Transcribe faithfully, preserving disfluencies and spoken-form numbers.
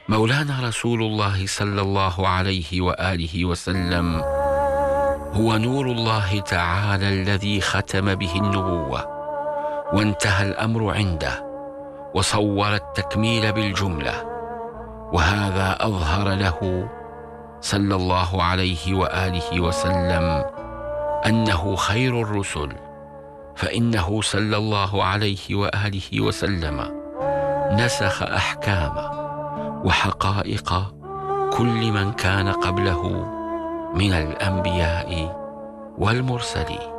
مولانا رسول الله صلى الله عليه وآله وسلم هو نور الله تعالى الذي ختم به النبوة وانتهى الأمر عنده وصور التكميل بالجملة، وهذا أظهر له صلى الله عليه وآله وسلم أنه خير الرسل، فإنه صلى الله عليه وآله وسلم نسخ أحكام وحقائق كل من كان قبله من الأنبياء والمرسلين.